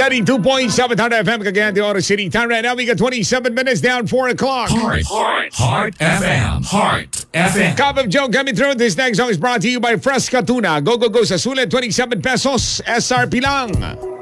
92.7 Heart FM, Cagayan de Oro City. Time right now, we got 27 minutes down 4 o'clock. Heart FM. Heart FM. Cup of Joe coming through. This next song is brought to you by Fresca Tuna. Go, go, go sa sulit, 27 pesos. SRP lang.